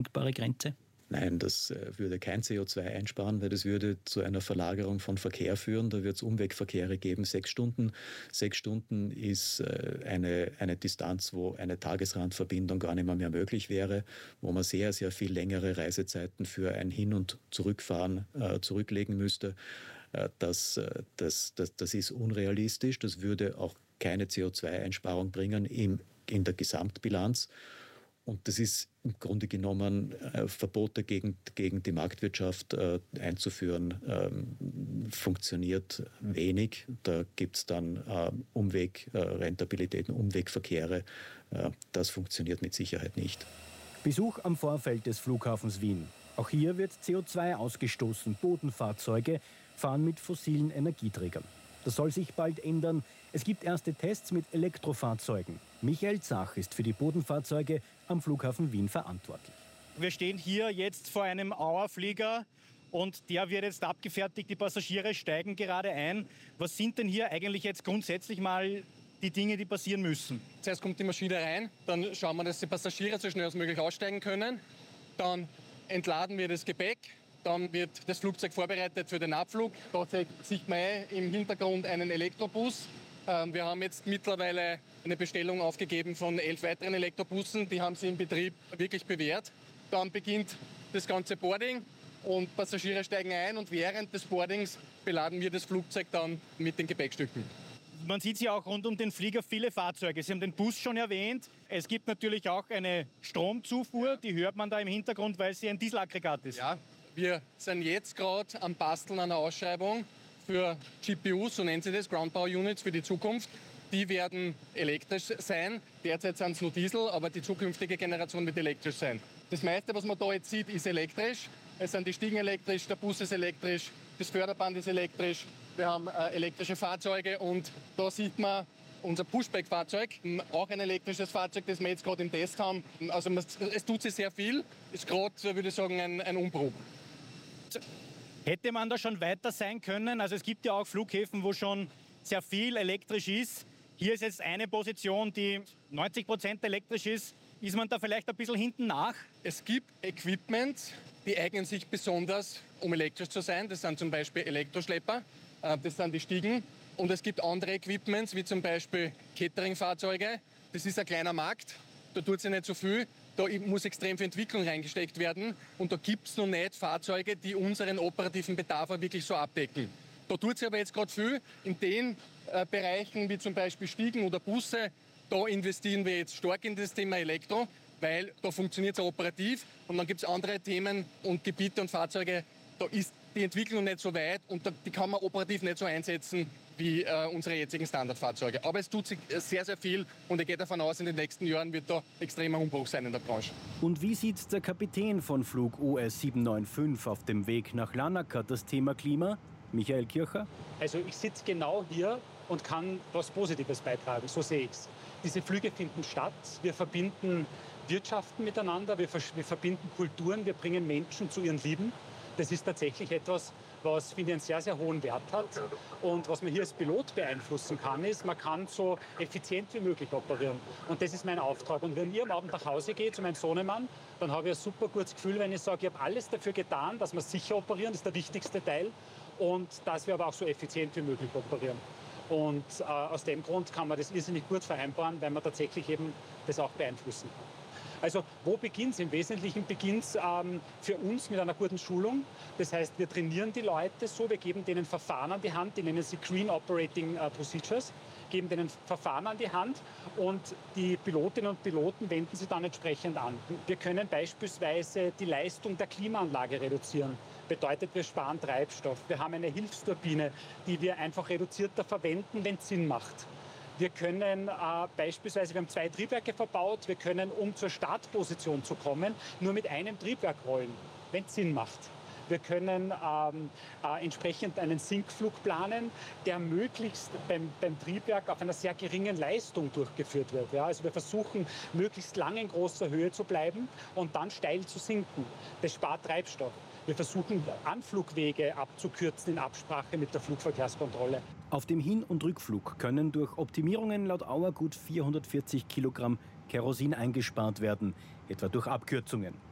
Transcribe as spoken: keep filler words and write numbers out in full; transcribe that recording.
denkbare Grenze? Nein, das würde kein C O zwei einsparen, weil das würde zu einer Verlagerung von Verkehr führen. Da wird es Umwegverkehre geben, sechs Stunden. Sechs Stunden ist eine, eine Distanz, wo eine Tagesrandverbindung gar nicht mehr, mehr möglich wäre, wo man sehr, sehr viel längere Reisezeiten für ein Hin- und Zurückfahren äh, zurücklegen müsste. Äh, das, das, das, das ist unrealistisch. Das würde auch keine C O zwei Einsparung bringen im, in der Gesamtbilanz. Und das ist im Grunde genommen äh, Verbote gegen, gegen die Marktwirtschaft äh, einzuführen, ähm, funktioniert wenig. Da gibt es dann äh, Umwegrentabilitäten, äh, Umwegverkehre. Äh, das funktioniert mit Sicherheit nicht. Besuch am Vorfeld des Flughafens Wien. Auch hier wird C O zwei ausgestoßen. Bodenfahrzeuge fahren mit fossilen Energieträgern. Das soll sich bald ändern. Es gibt erste Tests mit Elektrofahrzeugen. Michael Zach ist für die Bodenfahrzeuge am Flughafen Wien verantwortlich. Wir stehen hier jetzt vor einem Auerflieger und der wird jetzt abgefertigt. Die Passagiere steigen gerade ein. Was sind denn hier eigentlich jetzt grundsätzlich mal die Dinge, die passieren müssen? Zuerst kommt die Maschine rein, dann schauen wir, dass die Passagiere so schnell als möglich aussteigen können. Dann entladen wir das Gepäck. Dann wird das Flugzeug vorbereitet für den Abflug. Da sieht man im Hintergrund einen Elektrobus. Wir haben jetzt mittlerweile eine Bestellung aufgegeben von elf weiteren Elektrobussen. Die haben sie im Betrieb wirklich bewährt. Dann beginnt das ganze Boarding und Passagiere steigen ein und während des Boardings beladen wir das Flugzeug dann mit den Gepäckstücken. Man sieht hier auch rund um den Flieger viele Fahrzeuge. Sie haben den Bus schon erwähnt. Es gibt natürlich auch eine Stromzufuhr. Die hört man da im Hintergrund, weil sie ein Dieselaggregat ist. Ja. Wir sind jetzt gerade am Basteln einer Ausschreibung für G P Us, so nennen sie das, Ground Power Units für die Zukunft. Die werden elektrisch sein. Derzeit sind es nur Diesel, aber die zukünftige Generation wird elektrisch sein. Das meiste, was man da jetzt sieht, ist elektrisch. Es sind die Stiegen elektrisch, der Bus ist elektrisch, das Förderband ist elektrisch. Wir haben äh, elektrische Fahrzeuge und da sieht man unser Pushback-Fahrzeug, auch ein elektrisches Fahrzeug, das wir jetzt gerade im Test haben. Also es tut sich sehr viel, ist gerade, würde ich sagen, ein, ein Umbruch. Hätte man da schon weiter sein können? Also es gibt ja auch Flughäfen, wo schon sehr viel elektrisch ist. Hier ist jetzt eine Position, die neunzig Prozent elektrisch ist. Ist man da vielleicht ein bisschen hinten nach? Es gibt Equipment, die eignen sich besonders, um elektrisch zu sein. Das sind zum Beispiel Elektroschlepper, das sind die Stiegen. Und es gibt andere Equipments, wie zum Beispiel Catering-Fahrzeuge. Das ist ein kleiner Markt, da tut sich nicht so viel. Da muss extrem viel Entwicklung reingesteckt werden. Und da gibt es noch nicht Fahrzeuge, die unseren operativen Bedarf wirklich so abdecken. Da tut sich aber jetzt gerade viel. In den äh, Bereichen, wie zum Beispiel Stiegen oder Busse, da investieren wir jetzt stark in das Thema Elektro, weil da funktioniert es operativ. Und dann gibt es andere Themen und Gebiete und Fahrzeuge, da ist die Entwicklung nicht so weit und da, die kann man operativ nicht so einsetzen wie äh, unsere jetzigen Standardfahrzeuge. Aber es tut sich sehr, sehr viel und ich gehe davon aus, in den nächsten Jahren wird da extremer Umbruch sein in der Branche. Und wie sieht der Kapitän von Flug O S sieben neun fünf auf dem Weg nach Larnaca das Thema Klima? Michael Kircher? Also ich sitze genau hier und kann was Positives beitragen, so sehe ich es. Diese Flüge finden statt, wir verbinden Wirtschaften miteinander, wir, wir verbinden Kulturen, wir bringen Menschen zu ihren Lieben. Das ist tatsächlich etwas, was, finde ich, einen sehr, sehr hohen Wert hat. Und was man hier als Pilot beeinflussen kann, ist, man kann so effizient wie möglich operieren. Und das ist mein Auftrag. Und wenn ich am Abend nach Hause gehe zu meinem Sohnemann, dann habe ich ein super gutes Gefühl, wenn ich sage, ich habe alles dafür getan, dass wir sicher operieren, das ist der wichtigste Teil. Und dass wir aber auch so effizient wie möglich operieren. Und äh, aus dem Grund kann man das irrsinnig gut vereinbaren, weil man tatsächlich eben das auch beeinflussen kann. Also wo beginnt es? Im Wesentlichen beginnt es ähm, für uns mit einer guten Schulung. Das heißt, wir trainieren die Leute so, wir geben denen Verfahren an die Hand, die nennen sie Green Operating äh, Procedures, geben denen Verfahren an die Hand und die Pilotinnen und Piloten wenden sie dann entsprechend an. Wir können beispielsweise die Leistung der Klimaanlage reduzieren. Bedeutet, wir sparen Treibstoff. Wir haben eine Hilfsturbine, die wir einfach reduzierter verwenden, wenn es Sinn macht. Wir können äh, beispielsweise, wir haben zwei Triebwerke verbaut, wir können, um zur Startposition zu kommen, nur mit einem Triebwerk rollen, wenn es Sinn macht. Wir können ähm, äh, entsprechend einen Sinkflug planen, der möglichst beim, beim Triebwerk auf einer sehr geringen Leistung durchgeführt wird. Ja? Also wir versuchen, möglichst lange in großer Höhe zu bleiben und dann steil zu sinken. Das spart Treibstoff. Wir versuchen, Anflugwege abzukürzen in Absprache mit der Flugverkehrskontrolle. Auf dem Hin- und Rückflug können durch Optimierungen laut Auer gut vierhundertvierzig Kilogramm Kerosin eingespart werden, etwa durch Abkürzungen.